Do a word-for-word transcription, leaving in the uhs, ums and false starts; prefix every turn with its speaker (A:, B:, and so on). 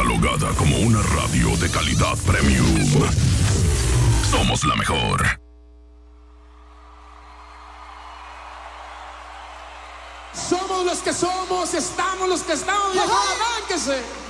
A: catalogada como una radio de calidad premium. Somos la mejor.
B: Somos los que somos, estamos los que estamos. ¡Arránquese!